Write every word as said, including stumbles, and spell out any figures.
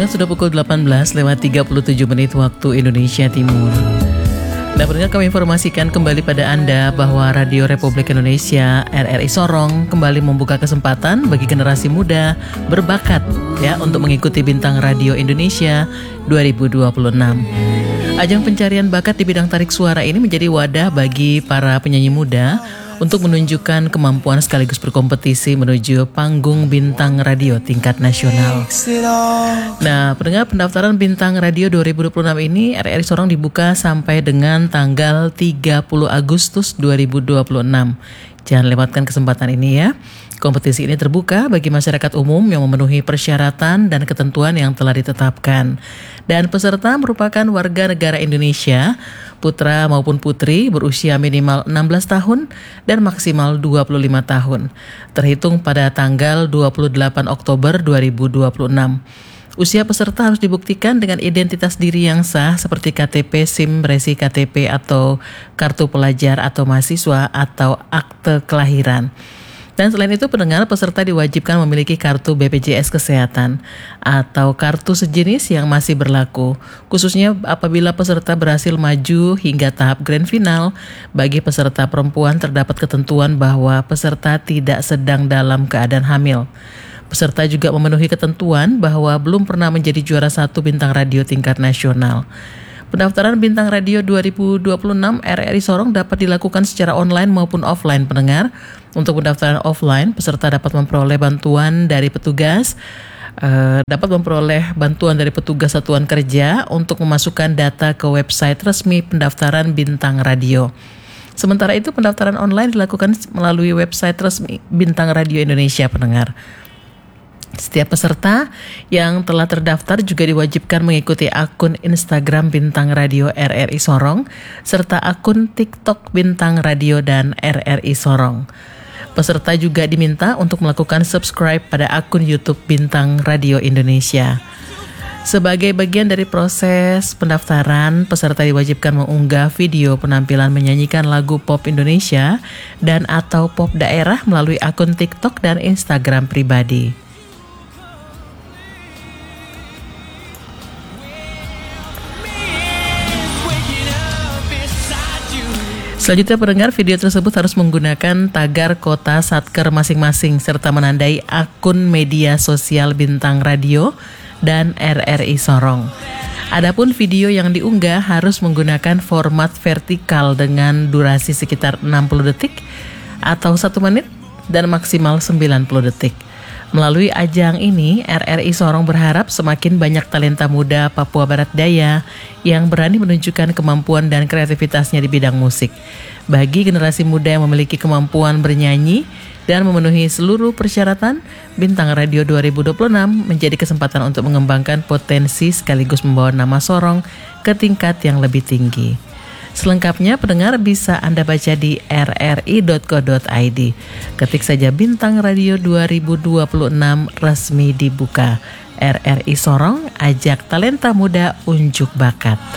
pendengar, sudah pukul delapan belas lewat tiga puluh tujuh menit waktu Indonesia Timur. Nah pendengar, kami informasikan kembali pada Anda bahwa Radio Republik Indonesia R R I Sorong kembali membuka kesempatan bagi generasi muda berbakat ya untuk mengikuti Bintang Radio Indonesia dua ribu dua puluh enam. Ajang pencarian bakat di bidang tarik suara ini menjadi wadah bagi para penyanyi muda untuk menunjukkan kemampuan sekaligus berkompetisi menuju panggung bintang radio tingkat nasional. Nah, pendengar, pendaftaran Bintang Radio dua ribu dua puluh enam ini R R I Sorong dibuka sampai dengan tanggal tiga puluh Agustus dua ribu dua puluh enam. Jangan lewatkan kesempatan ini ya. Kompetisi ini terbuka bagi masyarakat umum yang memenuhi persyaratan dan ketentuan yang telah ditetapkan. Dan peserta merupakan warga negara Indonesia, putra maupun putri berusia minimal enam belas tahun dan maksimal dua puluh lima tahun. Terhitung pada tanggal dua puluh delapan Oktober dua ribu dua puluh enam. Usia peserta harus dibuktikan dengan identitas diri yang sah seperti K T P, SIM, resi K T P atau kartu pelajar atau mahasiswa atau akte kelahiran. Dan selain itu, pendengar, peserta diwajibkan memiliki kartu B P J S Kesehatan atau kartu sejenis yang masih berlaku, khususnya apabila peserta berhasil maju hingga tahap grand final. Bagi peserta perempuan terdapat ketentuan bahwa peserta tidak sedang dalam keadaan hamil. Peserta juga memenuhi ketentuan bahwa belum pernah menjadi juara satu bintang radio tingkat nasional. Pendaftaran Bintang Radio dua ribu dua puluh enam R R I Sorong dapat dilakukan secara online maupun offline, pendengar. Untuk pendaftaran offline, peserta dapat memperoleh bantuan dari petugas, uh, dapat memperoleh bantuan dari petugas satuan kerja untuk memasukkan data ke website resmi pendaftaran Bintang Radio. Sementara itu, pendaftaran online dilakukan melalui website resmi Bintang Radio Indonesia, pendengar. Setiap peserta yang telah terdaftar juga diwajibkan mengikuti akun Instagram Bintang Radio R R I Sorong serta akun TikTok Bintang Radio dan R R I Sorong. Peserta juga diminta untuk melakukan subscribe pada akun YouTube Bintang Radio Indonesia. Sebagai bagian dari proses pendaftaran, peserta diwajibkan mengunggah video penampilan menyanyikan lagu pop Indonesia dan atau pop daerah melalui akun TikTok dan Instagram pribadi. Selanjutnya, pendengar, video tersebut harus menggunakan tagar kota satker masing-masing serta menandai akun media sosial Bintang Radio dan R R I Sorong. Adapun video yang diunggah harus menggunakan format vertikal dengan durasi sekitar enam puluh detik atau satu menit dan maksimal sembilan puluh detik. Melalui ajang ini, R R I Sorong berharap semakin banyak talenta muda Papua Barat Daya yang berani menunjukkan kemampuan dan kreativitasnya di bidang musik. Bagi generasi muda yang memiliki kemampuan bernyanyi dan memenuhi seluruh persyaratan, Bintang Radio dua ribu dua puluh enam menjadi kesempatan untuk mengembangkan potensi sekaligus membawa nama Sorong ke tingkat yang lebih tinggi. Selengkapnya, pendengar, bisa Anda baca di r r i dot co dot i d. Ketik saja Bintang Radio dua ribu dua puluh enam resmi dibuka. R R I Sorong, ajak talenta muda unjuk bakat.